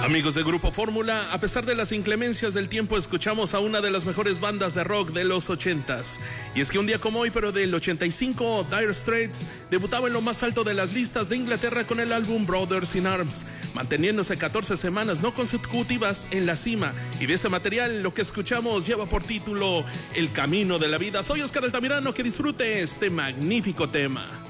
Amigos de Grupo Fórmula, a pesar de las inclemencias del tiempo, escuchamos a una de las mejores bandas de rock de los 80s. Y es que un día como hoy, pero del 85, Dire Straits debutaba en lo más alto de las listas de Inglaterra con el álbum Brothers in Arms, manteniéndose 14 semanas no consecutivas en la cima. Y de este material, lo que escuchamos lleva por título El Camino de la Vida. Soy Oscar Altamirano, que disfrute este magnífico tema.